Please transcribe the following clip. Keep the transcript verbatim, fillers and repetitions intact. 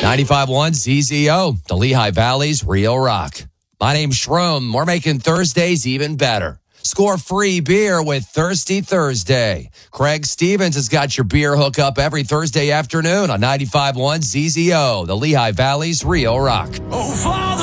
ninety-five point one Z Z O, the Lehigh Valley's Real Rock. My name's Shroom. We're making Thursdays even better. Score free beer with Thirsty Thursday. Craig Stevens has got your beer hookup every Thursday afternoon on ninety-five point one Z Z O, the Lehigh Valley's Real Rock. Oh, Father.